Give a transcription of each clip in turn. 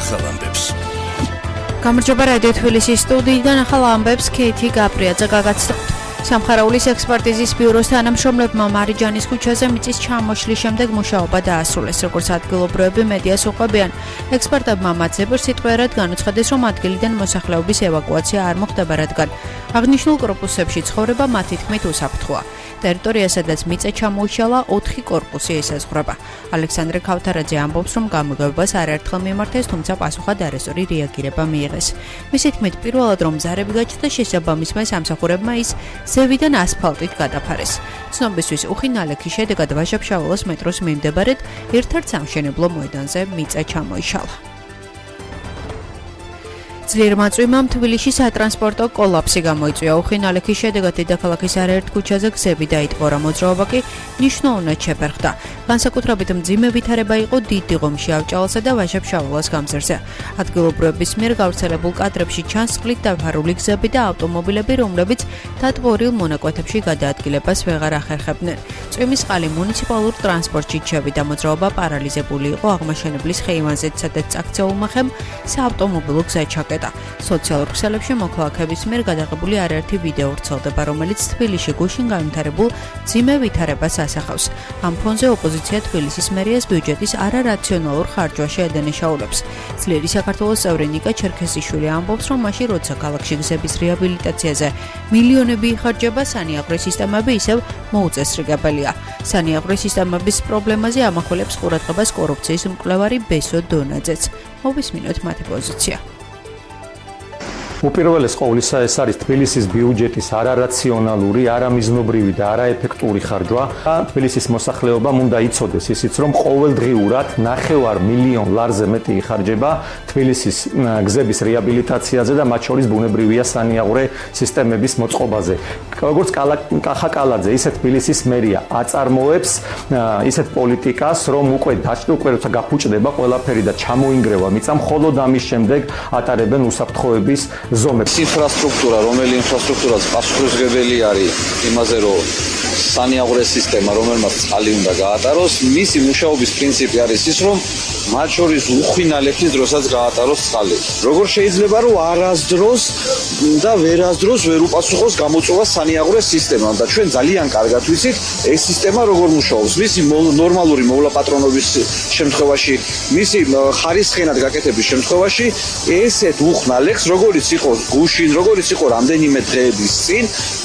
ახალ ამბებს. გამარჯობა რადიო თბილისის სტუდიიდან ახალ ამბებს ქეითი გაბრიაძე გაგაცნობთ. სამხარაულის ექსპერტიზის ბიუროს თანამშრომლებმა მარიჯანის ქუჩაზე მიწის ჩამოშლის შემდეგ მუშაობა დაასრულეს. როგორც ადგილობრივები მედიას უყვებიან, ექსპერტებმა მათ ზეპირსიტყვიერად განუცხადეს, რომ ადგილიდან მოსახლეობის ევაკუაცია არ მოხდება, რადგან აღნიშნულ კორპუსებში ცხოვრება მათი თქმით უსაფრთხოა. ტერიტორია, სადაც მიწა ჩამოიშალა, 4 კორპუსი ესაზღვრება. ალექსანდრე ქავთარაძე ამბობს, რომ გამგებლობას არაერთხელ მიმართეს, თუმცა პასუხად არასწორი რეაგირება მიიღეს. მისი თქმით, პირველად რომ ზარები გაჩნდა, შესაბამისმა სამსახურებმა ის ზევიდან ასფალტით გადაფარეს. ცნობისთვის უხინალექის შედეგად ვაჟა-ფშაველას მეტროს მიმდებარედ ერთ-ერთ სამშენებლო მოედანზე მიწა ჩამოიშალა. ძლიერმა წვიმამ თბილისში სატრანსპორტო კოლაფსი გამოიწვია. უხინალექის შედეგად დედაქალაქის არაერთ ქუჩაზე გზები დაიტბორა, მოძრაობა კი მნიშვნელოვნად შეფერხდა. განსაკუთრებით მძიმე ვითარება იყო დიდი ღომში, ავჭალასა და ვაჟა-ფშაველას გამზირზე. ადგილობრივების მიერ გავრცელებულ კადრებში ჩანს წყლით დაფარული გზები და ავტომობილები, რომლებიც დატბორილ მონაკვეთებში გადაადგილებას ვეღარ ახერხებდნენ. წვიმის წყალი მუნიციპალურ ტრანსპორტში ჩევიდა, მოძრაობა პარალიზებული იყო აღმაშენებლის ხეივანზე, სადაც წაქცეულმა ხემ საავტომობილო გზა ჩაკეტა. სოციალურ ქსელებში მოქალაქეების მიერ გადაღებული არაერთი ვიდეო ვრცელდება, რომელიც თბილისში გუშინ განვითარებულ მძიმე ვითარებას ასახავს. ამ ფონზე ოპოზიცია თბილისის მერიას ბიუჯეტის არარაციონალურ ხარჯვაში ადანაშაულებს. ძლიერი საქართველოს წევრი ნიკა ჩერქეზიშვილი ამბობს, რომ მაშინ როცა ქალაქში გზების რეაბილიტაციაზე მილიონები იხარჯება, სანიაღვრე სისტემები ისევ მოუწესრიგებელია. სანიაღვრე სისტემების პრობლემაზე ამახვილებს ყურადღებას კორუფციის მკვლევარი ბესო დონაძეც. მოვისმინოთ მათი პოზიცია. უპირველეს ყოვლისა ეს არის თბილისის ბიუჯეტის არარაციონალური, არამიზნობრივი და არაეფექტური ხარჯვა. თბილისის მოსახლეობამ უნდა იცოდეს ისიც, რომ ყოველდღიურად 9 მილიონ ლარზე მეტი იხარჯება თბილისის გზების რეაბილიტაციაზე და მათ შორის ბუნებრივია სანიაღვრე სისტემების მოწყობაზე. როგორც კახაკალაძე, ისე თბილისის მერია აწარმოებს ისეთ პოლიტიკას, რომ უკვე როცა გაფუჭდება ყველაფერი და ჩამოინგრევა მიწა, მხოლოდ ამის შემდეგ ატარებენ უსაფრთხოების ზომებს. ინფრასტრუქტურა, რომელი ინფრასტრუქტურაც პასუხისმგებელი არის იმაზე, რომ სანიაღვრე სისტემა, რომელმაც წყალი უნდა გაატაროს, მისი მუშაობის პრინციპი არის ის, რომ მათ შორის უხინალექის დროსაც გაატაროს წყალი. როგორ შეიძლება, რომ არასდროს და ვერასდროს ვერ უპასუხოს გამოწვევა სანიაღვრე სისტემამ და ჩვენ ძალიან კარგად ვიცით, ეს სისტემა როგორ მუშაობს. მისი ნორმალური მოვლაპატრონობის შემთხვევაში, მისი ხარისხენად გაკეთების შემთხვევაში, ესეთ უხნალექს, როგორც იყო გუშინ, როგორც იყო რამდენიმე დღეების წინ,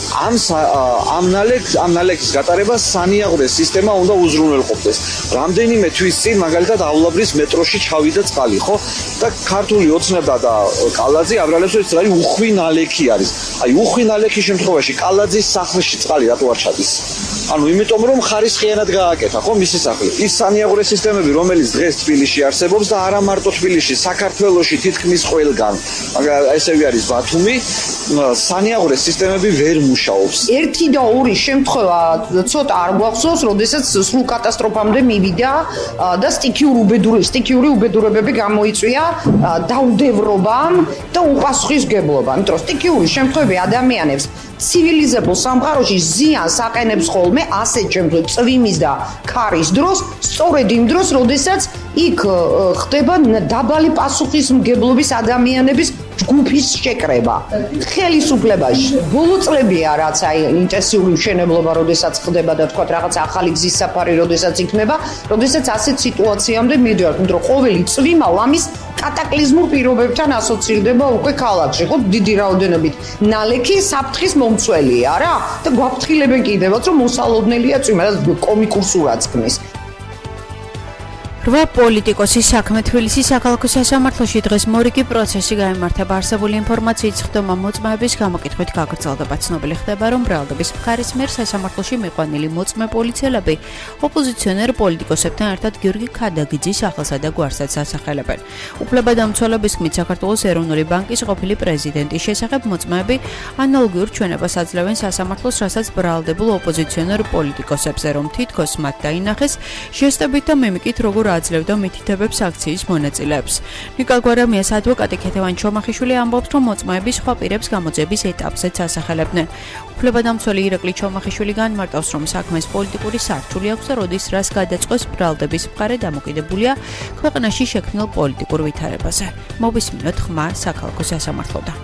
ამ ნალექის გატარება სანიაღვრე სისტემა უნდა უზრუნველყოფდეს. რამდენიმე თვის წინ მაგალითად ავლაბრის მეტროში ჩავიდა წყალი, ხო? და ქართული ოცნება და კალაძე აბრალებს ეს არის უხვინალექი არის. აი უხვინალექის შემთხვევაში კალაძის სახლში წყალი რატო არ ჩადის? ანუ იმიტომ რომ ხარისხიანად გააკეთა, ხო, მისი სახლი. ის სანიაღვრე სისტემები, რომელიც დღეს თბილისში არსებობს და არა მარტო თბილისში, საქართველოში თითქმის ყველგან. მაგრამ ესევე არის ბათუმი, სანიაღვრე სისტემები ვერ მუშაობს. ერთი და ორი შემთხვევა ცოტა არ გვახსოვს, როდესაც სრულ კატასტროფამდე მივიდა და სტიქიური უბედურებები გამოიწვია დაუდევრობამ და უპასუხისმგებლობამ. იმიტომ რომ სტიქიური შემთხვევები ადამიანებს ცივილიზებულ სამყაროში ზიანს აყენებს ხოლმე ასეთ შემთხვევაში წვიმის და ქარის დროს, სწორედ იმ დროს, როდესაც იქ ხდება დაბალი პასუხისმგებლობის ადამიანების ჯგუფის შეკრება. ხელისუფლებაში ბოლო წლებია რაც აი ინტენსიური მშენებლობა, როდესაც ხდება და თქვა რაღაც ახალი გზის საფარი, როდესაც იქნება, როდესაც ასეთ სიტუაციამდე მივიდივართ, იმიტომ რომ ყოველი წვიმა ლამის კატაკლიზმურ პირობებთან ასოცირდება უკვე ქალაქში, ხო, დიდი რაოდენობით ნალექი საფრთხის მომცველია რა და გვაფრთხილებენ კიდევაც რომ მოსალოდნელია წვიმა და კომიკურ სურათს ქმნის. 8 პოლიტიკოსის საქმე თბილისის საქალაქო სასამართლოში დღეს მორიგი პროცესი გაიმართება. არსებული ინფორმაციით ხდომა მოწმეების გამოკითხვით გაგრძელდება. ცნობილი ხდება, რომ ბრალდების მხარის მიერ სასამართლოში მიყვანილი მოწმე პოლიციელები ოპოზიციონერ პოლიტიკოსებთან ერთად გიორგი ქადაგიძის სახელსა და გვარსაც ასახელებენ. უფლებადამცველების თქმით, საქართველოს ეროვნული ბანკის ყოფილი პრეზიდენტის შესახებ მოწმეები ანალოგიურ ჩვენებას აძლევენ სასამართლოს, რასაც ბრალდებულ ოპოზიციონერ პოლიტიკოსებზე, რომ თითქოს მათ დაინახეს ჟესტებით და მიმიკით, როგორ აძლევდა მითითებებს აქციის მონაწილეებს. ნიკა გვარამიას ადვოკატი ქეთევან ჩომახიშვილი ამბობს, რომ მოწმეები სხვა პირებს გამოძიების ეტაპზეც ასახელებდნენ. უფლებადამცველი ირაკლი ჩომახიშვილი განმარტავს, რომ საქმეს პოლიტიკური სარჩული აქვს და როდის რას გადაწყვეტს ბრალდების მხარე დამოკიდებულია ქვეყანაში შექმნილ პოლიტიკურ ვითარებაზე. მოვისმინოთ ხმა საქალაქო სასამართლოდან.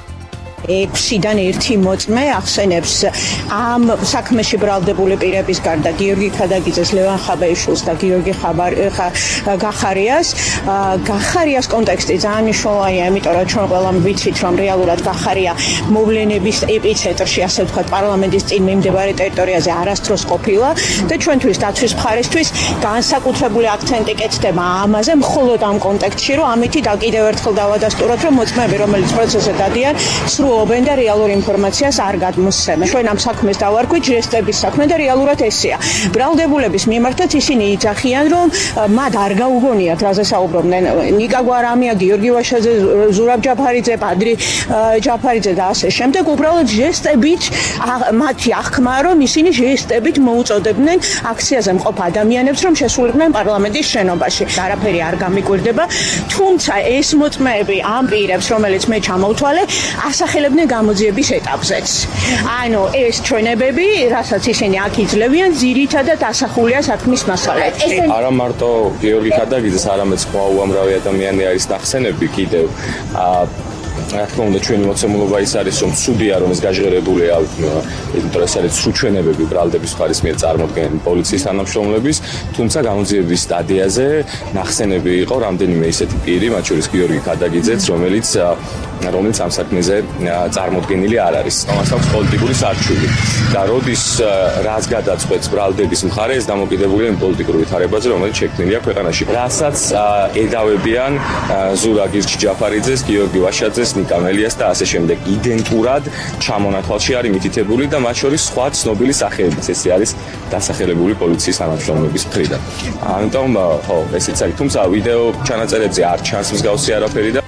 6-დან 1 მოწმე ახსენებს ამ საქმეში ბრალდებული პირების გარდა გიორგი ქადაგიძეს, ლევან ხაბეიშვილს და გიორგი გახარიას. გახარიას კონტექსტი ძალიან მნიშვნელოვანია, იმიტომ რომ ჩვენ ყველამ ვიცით, რომ რეალურად გახარია მოვლენების ეპიცენტრში, ასე ვთქვათ, პარლამენტის წინ მიმდებარე ტერიტორიაზე არასდროს ყოფილა და ჩვენთვის დაცვის მხარისთვის განსაკუთრებული აქცენტი კეთდება ამაზე, მხოლოდ ამ კონტექსტში, რომ ამითი და კიდევ ერთხელ დავადასტუროთ, რომ მოწმეები, რომელიც პროცესზე დადიან, სრულობენ და რეალურ ინფორმაციას არ გადმოსცემენ. ჩვენ ამ საქმეს დავარქვით ჟესტების საქმე და რეალურად ესეა. ბრალდებულების მიმართაც ისინი იძახიან, რომ მათ არ გაუგონიათ, რაზე საუბრობდნენ ნიკა გვარამია, გიორგი ვაშაძე, ზურაბ ჯაფარიძე, ბადრი ჯაფარიძე და ასე შემდეგ. უბრალოდ ჟესტებით მათი აღქმა, რომ ისინი ჟესტებით მოუწოდებდნენ აქციაზე მყოფ ადამიანებს, რომ შესულიყვნენ პარლამენტის შენობაში. არაფერი არ გამიკვირდება, თუმცა ეს მოწმეები ამ პირებს, რომელიც მე ჩამოვთვალე, ასახელებდნენ გამოძიების ეტაპზეც. ანუ ეს ჩვენებები, რასაც ისინი აქ იძლევიან, ძირითადად ასახულია საქმის მასალებში. არა მარტო გიორგი ქადაგიძეს, არამედ სხვა უამრავი ადამიანი არის ნახსენები კიდევ. რა თქმა უნდა, ჩვენი მოცემულობა ის არის, რომ ცუდია, რომ ეს გაჟღერებულია, იმიტომ რომ ეს არის სუჩვენებები ბრალდების მხარის მიერ წარმოქმნილი პოლიციის თანამშრომლების, თუმცა გამოძიების სტადიაზე ნახსენები იყო რამდენიმე ისეთი პირი, მათ შორის გიორგი ქადაგიძეც, რომელიც ამ საქმეზე წარმოქმნილი არ არის. ამას აქვს პოლიტიკური სარჩული. და როდის რას გადაწყვეტს ბრალდების მხარე, ეს დამოკიდებულია იმ პოლიტიკურ ვითარებაზე, რომელიც შექმნილია ქვეყანაში. რასაც ედავებიან ზურაბ ჯაფარიძეს, გიორგი ვაშაძეს, ნიკა მელიას და ასე შემდეგ. იდენტურად ჩამონათვალში არის მითითებული და მათ შორის სხვა ცნობილი სახეებიც ესე არის დასახელებული პოლიციის თანამშრომლების მხრიდან. ამიტომ ხო, ესეც არის. თუმცა ვიდეო ჩანაწერებზე არ ჩანს მსგავსი არაფერი და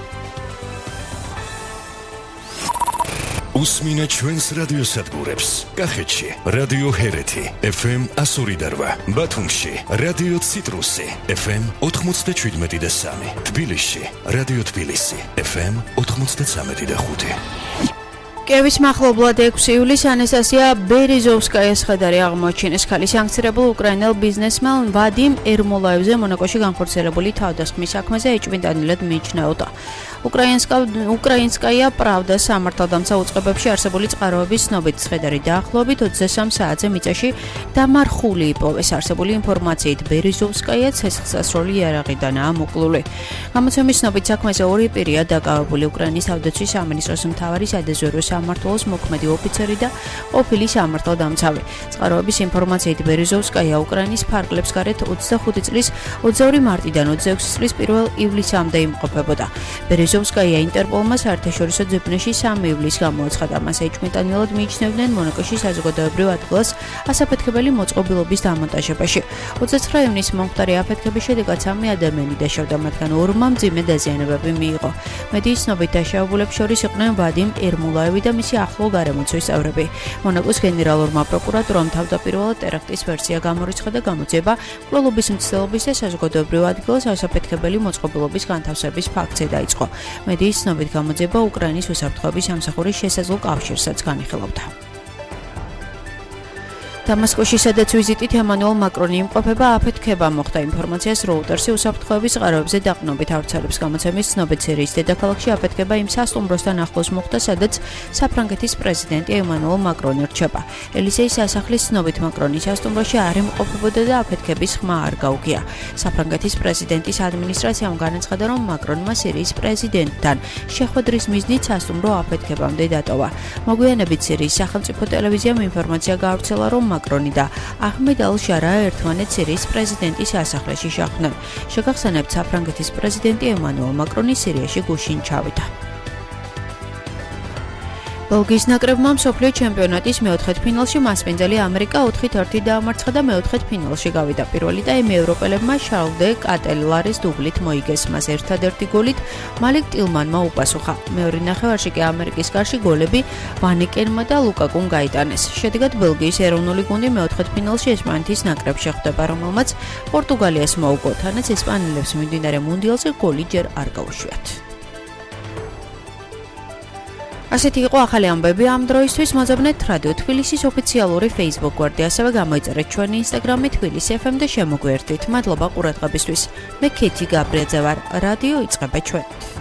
უსმინე ჩვენს რადიოსადგურებს. კახეთში რადიო ჰერეთი FM 102.8, ბათუმში რადიო ციტრუსი FM 97.3, თბილისში რადიო თბილისი FM 93.5. კიევის მახლობლად 6 ივლისს ანასტასია ბერეზოვსკაიას ხედარი აღმოაჩინეს. ქალი სანქცირებულ უკრაინელ ბიზნესმენ ვადიმ ერმოლაევზე მონაკოში განხორციელებული თავდასხმის საქმეზე ეჭვმიტანილად მიიჩნეოდა. უკრაინსკაია პრავდას სამართალდამცა უწყებებში არსებული წყაროების ცნობით ცხედარი დაახლოებით 23 საათზე მიწაში დამარხული იპოვეს. არსებული ინფორმაციით ბერეზოვსკაია ცეცხლსასროლი იარაღიდანაა მოკლული. გამოცემის ცნობით საქმეზე 2 პირია დაკავებული: უკრაინის თავდაცვის სამინისტროს მთავარი სადაზვერვო სამმართველოს მოქმედი ოფიცერი და ყოფილი სამართალდამცავი. წყაროების ინფორმაციით ბერეზოვსკაია უკრაინის ფარგლებს გარეთ 25 წლის 22 მარტიდან 26 წლის 1 ივლისამდე იმყოფებოდა. ბერეზოვსკაია ინტერპოლმა საერთაშორისო ძებნაში 3 ივლისს გამოაცხადა. მას ეჭვმიტანილად მიიჩნევდნენ მონაკოში საზოგადოებრივ ადგილას ასაფეთქებელი მოწყობილობის დამონტაჟებაში. 29 ივნისს მომხდარი აფეთქების შედეგად 3 ადამიანი დაშავდა, მათგან 2-მა მძიმე დაზიანებები მიიღო. მედიის ცნობით დაშავებულებს შორის იყვნენ ვადიმ ერმოლაევი და მისი ახლო გარემოცვის წევრები. მონაკოს გენერალურმა პროკურატურამ თავდაპირველად ტერაქტის ვერსია გამორიცხა და გამოძიება მკვლელობის მცდელობის და საზოგადოებრივ ადგილას ასაფეთქებელი მოწყობილობის განთავსების ფაქტზე დაიწყო. მედიის ცნობით გამოძიება უკრაინის უსაფრთხოების სამსახურის შესაძლო კავშირსაც განიხილავდა. დამასკოში, სადაც ვიზიტით ემანუელ მაკრონი იმყოფება, აფეთქება მოხდა. ინფორმაციას როუტერსი უსაფრთხოების წყაროებზე დაყრდნობით ავრცელებს. გამოცემის ცნობით სირიის დედაქალაქში აფეთქება იმ სასტუმროსთან ახლოს მოხდა, სადაც საფრანგეთის პრეზიდენტი ემანუელ მაკრონი რჩება. ელიზეის სასახლის ცნობით მაკრონი სასტუმროში არ იმყოფებოდა და აფეთქების ხმა არ გაუგია. საფრანგეთის პრეზიდენტის ადმინისტრაციამ განაცხადა, რომ მაკრონმა სირიის პრეზიდენტთან შეხვედრის მიზნით სასტუმრო აფეთქებამდე დატოვა. მოგვიანებით სირიის სახელმწიფო ტელევიზიამ ინფორმაცია გაავრცელა, რომ მაკრონი და აჰმედ ალ-შარა ერთმანეთს სირიის პრეზიდენტის სასახლეში შეხვდნენ. შეგახსენებთ, საფრანგეთის პრეზიდენტი ემანუელ მაკრონი სირიაში გუშინ ჩავიდა. ბელგიის ნაკრებმა მსოფლიო ჩემპიონატის მეოთხედფინალში მასპინძელი ამერიკა 4-1 დაამარცხა და მეოთხედფინალში გავიდა. პირველი ტაიმი ევროპელებმა შარლ დე კატელარის დუბლით მოიგეს, მას ერთადერთი გოლით მალიკ ტილმანმა უპასუხა. მეორე ნახევარში კი ამერიკის კარში გოლები ვანიკენმა და ლუკაკუმ გაიტანეს. შედეგად ბელგიის ეროვნული გუნდი მეოთხედფინალში ესპანეთის ნაკრებს შეხვდება, რომელმაც პორტუგალიას მოუგო, თანაც ესპანელებს მიმდინარე მუნდიალზე გოლი ჯერ არ გაუშვიათ. ასეთი იყო ახალი ამბები ამ დროისთვის. მოძებნეთ რადიო თბილისის ოფიციალური Facebook გვერდი, ასევე გამოიწერეთ ჩვენი Instagram-ი თბილისი FM და შემოგვიერთდით. მადლობა ყურადღებისთვის. მე ქეთი გაბრიაძე ვარ. რადიო იწყება ჩვენ.